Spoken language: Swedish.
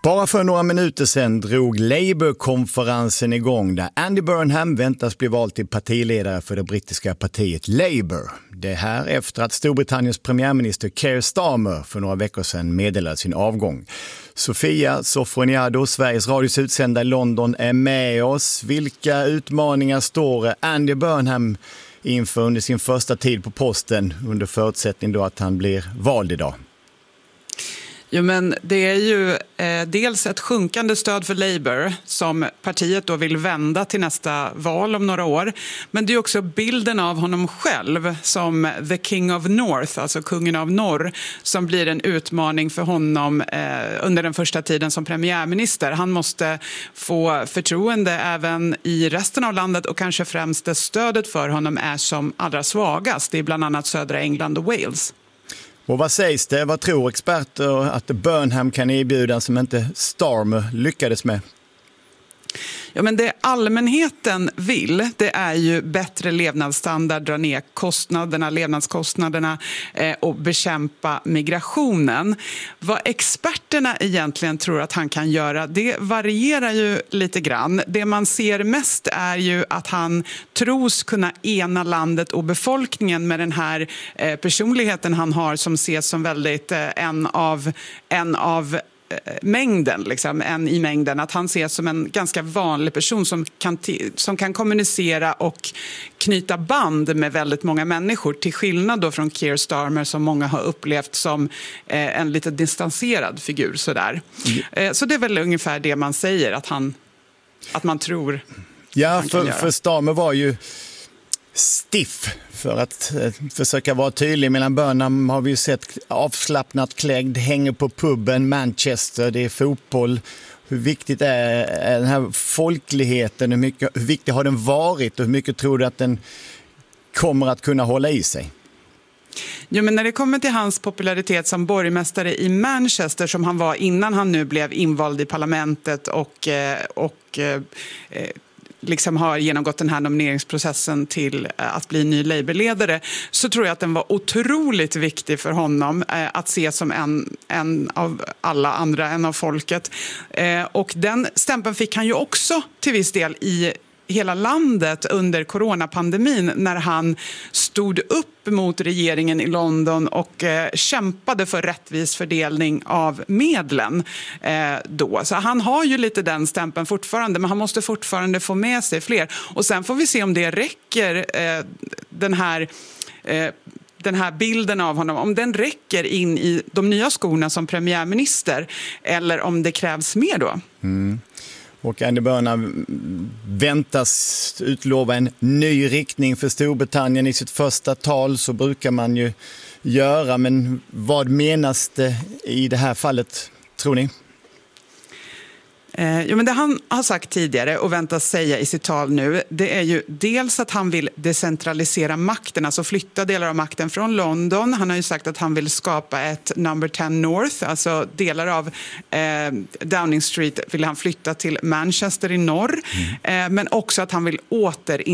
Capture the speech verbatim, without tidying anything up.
Bara för några minuter sedan drog Labour-konferensen igång där Andy Burnham väntas bli vald till partiledare för det brittiska partiet Labour. Det här efter att Storbritanniens premiärminister Keir Starmer för några veckor sedan meddelade sin avgång. Sofia Sofroniado, Sveriges Radios utsända i London, är med oss. Vilka utmaningar står Andy Burnham inför under sin första tid på posten under förutsättning då att han blir vald idag? Jo, men det är ju eh, dels ett sjunkande stöd för Labour som partiet då vill vända till nästa val om några år. Men det är också bilden av honom själv som the king of north, alltså kungen av norr, som blir en utmaning för honom eh, under den första tiden som premiärminister. Han måste få förtroende även i resten av landet och kanske främst det stödet för honom är som allra svagast. Det är bland annat södra England och Wales. Och vad sägs det? Vad tror experter att Burnham kan erbjuda som inte Starmer lyckades med? Ja, men det allmänheten vill, det är ju bättre levnadsstandard, dra ner kostnaderna, levnadskostnaderna eh, och bekämpa migrationen. Vad experterna egentligen tror att han kan göra, det varierar ju lite grann. Det man ser mest är ju att han tros kunna ena landet och befolkningen med den här eh, personligheten han har som ses som väldigt eh, en av en av mängden, liksom, en i mängden, att han ses som en ganska vanlig person som kan, som kan kommunicera och knyta band med väldigt många människor, till skillnad då från Keir Starmer som många har upplevt som eh, en lite distanserad figur sådär. Mm. Eh, så det är väl ungefär det man säger att han att man tror ja, han för, kan göra. För Starmer var ju stiff, för att eh, försöka vara tydlig. Medan Burnham har vi ju sett avslappnat klädd, hänger på puben, Manchester, det är fotboll. Hur viktigt är, är den här folkligheten? Hur, mycket, hur viktig har den varit och hur mycket tror du att den kommer att kunna hålla i sig? Jo, men när det kommer till hans popularitet som borgmästare i Manchester, som han var innan han nu blev invald i parlamentet och, och eh, liksom har genomgått den här nomineringsprocessen till att bli ny Labour-ledare, så tror jag att den var otroligt viktig för honom eh, att se som en, en av alla andra, en av folket. Eh, och den stämpeln fick han ju också till viss del i hela landet under coronapandemin när han stod upp mot regeringen i London och eh, kämpade för rättvis fördelning av medlen eh, då. Så han har ju lite den stämpeln fortfarande, men han måste fortfarande få med sig fler. Och sen får vi se om det räcker, eh, den här eh, den här bilden av honom, om den räcker in i de nya skorna som premiärminister eller om det krävs mer då. Mm. Och Andy Burnham väntas utlova en ny riktning för Storbritannien i sitt första tal, så brukar man ju göra. Men vad menas det i det här fallet, tror ni? Eh, jo, men det han har sagt tidigare och väntas säga i sitt tal nu, det är ju dels att han vill decentralisera makten, alltså flytta delar av makten från London. Han har ju sagt att han vill skapa ett number ten North, alltså delar av eh, Downing Street vill han flytta till Manchester i norr. Mm. Eh, men också att han vill åter